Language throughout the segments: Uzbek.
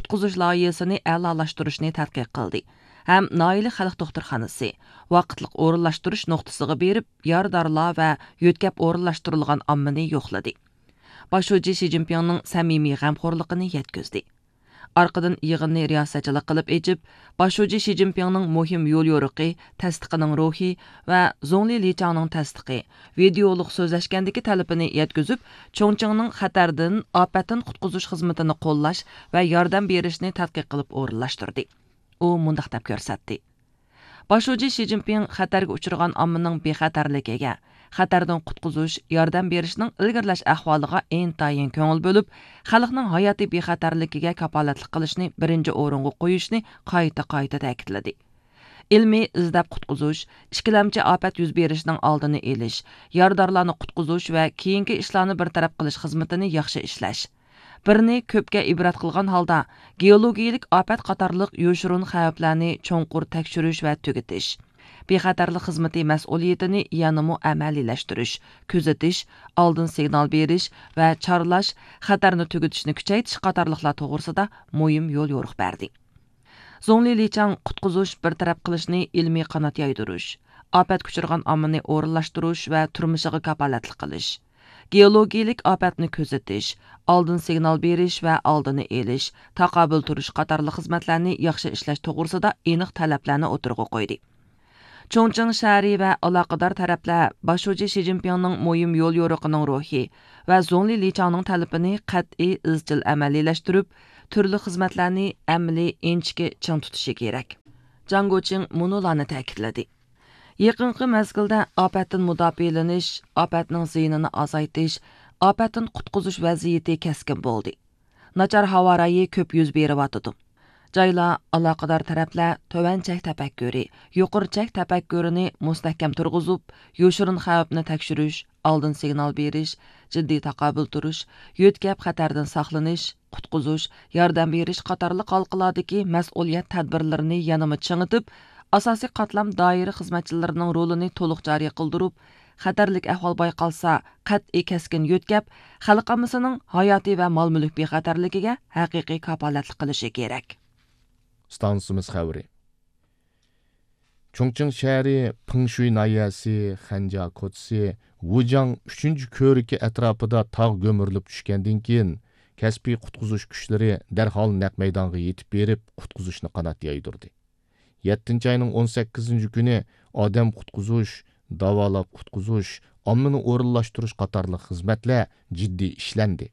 qutquzush loyihasini a'lolashtirishni tadqiq qildi. Ham Noili xalq doktorxonasi vaqtliq o'rinlashtirish nuqtasiga berib, yordorlar va yo'tkab o'rinlashtirilgan ommani yo'qladi. Boshlovchi Xi Jinpingning samimiy g'amxo'rligini yetkazdi. Arqadan yig'inni riyosatchilik qilib echib, boshlovchi Xi Jinpingning muhim yo'l yo'riqi, tasdiqining ruhi va Zhongli Lichangning tasdiqi, videoliq so'zlashgandagi talabini yetkazib, Chongqingning xatardan, ofatdan qutqizish xizmatini qo'llash va yordam berishni tadqiq qilib o'rinlashtirdi. U mundaq deb ko'rsatdi. Boshlovchi Xi Jinping xatarga uchragan ommaning bexatarligiga, xatardan qutqizish, yordam berishning ilgirlash ahvoliga intayin ko'ngil bo'lib, xalqning hayotiy bexatarligiga kapolatlik qilishni birinchi o'ringa qo'yishni qayta ta'kidladi. Ilmiy izlab qutqizish, ikkilamchi ofat yuz berishining oldini olish, yordorlarni qutqizish va keyingi ishlarni bartaraf qilish xizmatini yaxshi ishlash. Birini ko'pga ibrat qilgan holda geologiyalik ofat qatorliq yo'shurun xavflarni cho'nqur tekshirish va tugatish, bexatarlik xizmati mas'uliyatini yanada amaliylashtirish, kuzatish, oldin signal berish va chorlash, xatarni tugatishni kuchaytirish qatorliqlar to'g'risida muhim yo'l yo'riq berdi. Zhongli Lichang qutqizish, bartaraf qilishni ilmiy qanot yaydirish, ofat kuchirgan ommani o'rinlashtirish va turmushiga kapolatlik qilish, geologiyalik ofatni kuzatish, oldin signal berish va oldini elish, taqobil turish qatorli xizmatlarni yaxshi ishlash to'g'risida aniq talablarni o'tirg'a qo'ydi. Chongqing shahri va aloqador taraflar boshlovchi Xi Jinpingning muhim yo'l yo'riqining ruhi va Zhongli Lichangning talabini qat'iy izchil amaliylashtirib, turli xizmatlarni amaliy inchga ching tutishi kerak. Zhang Guoqing munolarni ta'kidladi. Yaqinqi mezgilda ofatdan mudofialanish, ofatning ziynini azaytish, ofatdan qutqizish vaziyati keskin bo'ldi. Nachar havo rayi ko'p yuz beryotdi. Joylar, aloqador taraflar tovanchak tafakkuri, yuqorchak tafakkurini mustahkam turg'izib, yo'shirin xavfni tekshirish, oldin signal berish, jiddiy taqobil turish, yo'tkab xatardan saqlanish, qutqizish, yordam berish qatorli halqalardagi mas'uliyat tadbirlarini yanama chingitib, asosiy qatlam doira xizmatchilarining rolini to'liq joriy qildirib, xatarlik ahvol bayqalsa, qat'iy keskin yo'tkab, xalq ommasining hayotiy va mol-mulk bexatarligiga haqiqiy kapolatlik qilishi kerak. Stansimiz xabari. Chongqing shahri Pingshui nahiyasi, Xanja ko'chasi, Wujang 3-ko'riki atrofida tog' ko'mirilib tushgandan keyin kasbiy qutqizish kuchlari darhol naq maydonga yetib berib, qutqizishni qanot yaydirdi. 7-ayning 18-kuni odam qutqizish, davolab qutqizish, ommani o'rinlashtirish qatorliq xizmatlar jiddiy ishlandi.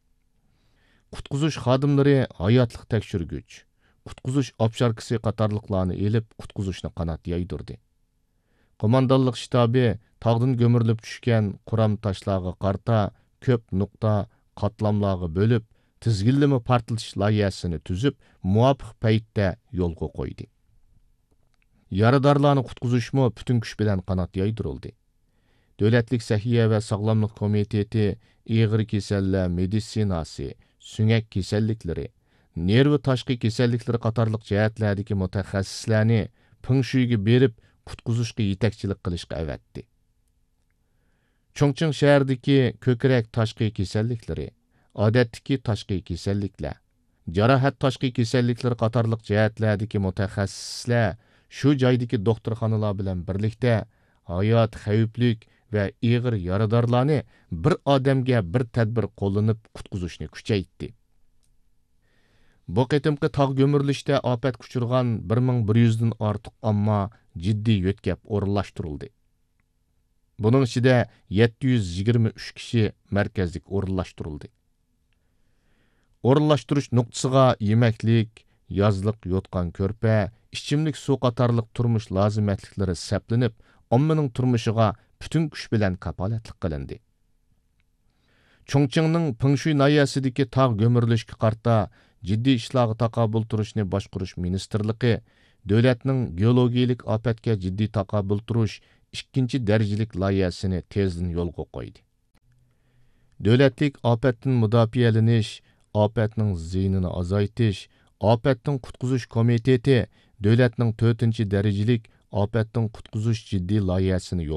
Qutqizish xodimlari hayotlik tekshirgich, qutqizish obsharkisi qatorliqlarni elib, qutqizishni qanot yaydirdi. Qo'mondonlik shtabi tog'dan ko'mirilib tushgan quram toshlarga qarta ko'p nuqta qatlamlarga bo'lib, tizginlama portlatish loyihasini tuzib, muvofiq paytda yo'lga qo'ydi. Yaradorlarni qutqizishmi butun kuch bilan qanot yaydirildi. Davlatlik Sahiya va Sog'lomlik komiteti ig'ir kasallar meditsinasi, suyak kasalliklari, nervi tashqi kasalliklari qatorliq jihatlardagi mutaxassislarni Pingshuiga berib, qutqizishga yetakchilik qilishga avatdi. Chongqing shahridagi ko'krak tashqi kasalliklari, odatdagi tashqi kasalliklar, jarohat tashqi kasalliklari qatorliq jihatlardagi mutaxassislar shu joydagi doktorxonalar bilan birlikda hayot xavflik va ig'ir yaradorlarni bir odamga bir tadbir qo'llanib qutqizishni kuchaytdi. Bu qitimqi tog' ko'mirilishda ofat kuchirgan 1100 dan ortiq omma jiddiy yo'tkab o'rinlashtirildi. Buning ichida 723 kishi markazlik o'rinlashtirildi. O'rinlashtirish nuqtasiga yemaklik, yozliq yotgan ko'rpa, ichimlik suv qatorliq turmush lozimatliklari saplanib, ommaning turmushiga butun kuch bilan kapolatlik qilindi. Chongqingning Pingshui nahiyasidagi tog' ko'mirilishga qarta jiddiy ishlarga taqobil turishni boshqarish ministrligi davlatning geologiyalik ofatga jiddiy taqobil turish 2-darajalik loyihasini tezdan yo'lga qo'ydi. Davlatlik ofatdan mudofialanish, ofatning ziynini azaytish, ofatdan qutqizish komiteti davlatning 4-darajalik ofatdan qutqizish jiddiy loyihasini